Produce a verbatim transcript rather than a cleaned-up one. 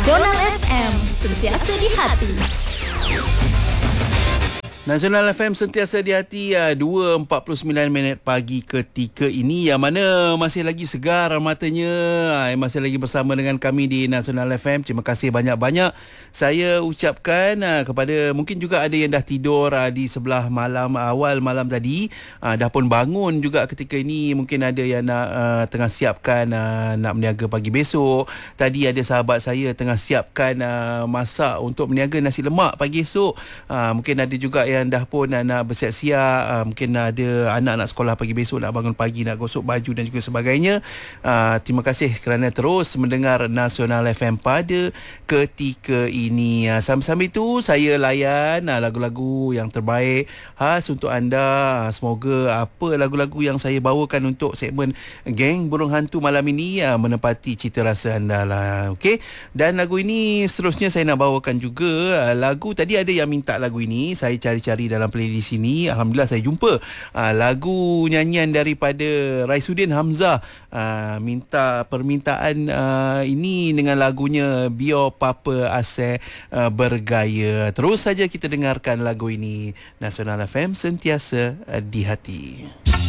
Nasional F M, sentiasa di hati. Nasional F M sentiasa di hati, dua empat puluh sembilan minit pagi ketika ini, yang mana masih lagi segar matanya, masih lagi bersama dengan kami di Nasional F M. Terima kasih banyak-banyak saya ucapkan kepada, mungkin juga ada yang dah tidur di sebelah malam, awal malam tadi, dah pun bangun juga ketika ini. Mungkin ada yang nak uh, tengah siapkan uh, nak berniaga pagi besok. Tadi ada sahabat saya tengah siapkan uh, masak untuk berniaga nasi lemak pagi esok. Uh, mungkin ada juga yang yang dah pun nak bersiap-siap, uh, mungkin ada anak nak sekolah pagi besok, nak bangun pagi, nak gosok baju dan juga sebagainya. Uh, terima kasih kerana terus mendengar Nasional F M pada ketika ini. Uh, sambil-sambil itu saya layan uh, lagu-lagu yang terbaik khas untuk anda. Uh, semoga apa lagu-lagu yang saya bawakan untuk segmen Geng Burung Hantu malam ini uh, menepati cita rasa anda lah. Okey. Dan lagu ini seterusnya saya nak bawakan juga. Uh, lagu tadi ada yang minta lagu ini, saya cari cari dalam playlist ini. Alhamdulillah saya jumpa uh, lagu nyanyian daripada Raisuddin Hamzah, uh, minta permintaan uh, ini dengan lagunya Bio Papa Ase uh, Bergaya. Terus saja kita dengarkan lagu ini. Nasional F M sentiasa uh, di hati.